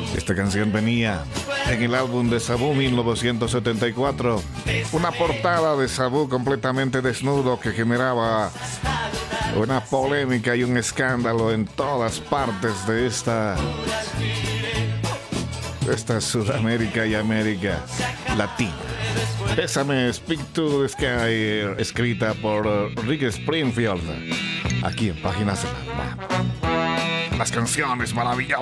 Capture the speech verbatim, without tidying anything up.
Esta canción venía en el álbum de Sabu mil novecientos setenta y cuatro. Una portada de Sabu completamente desnudo que generaba una polémica y un escándalo en todas partes de esta, de esta Sudamérica y América Latina. Pésame, Speak to the Sky, escrita por Rick Springfield, aquí en Páginas de la... Las canciones maravillosas.